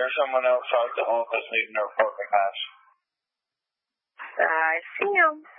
there's someone outside the office needing their parking pass. I see him.